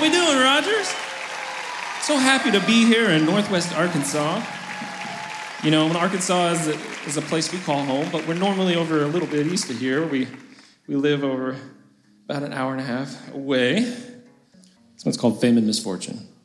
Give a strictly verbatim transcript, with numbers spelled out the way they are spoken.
you doing, Rogers? So happy to be here in Northwest Arkansas. You know, Arkansas is a, is a place we call home, but we're normally over a little bit east of here. We we live over about an hour and a half away. This one's called Fame and Misfortune.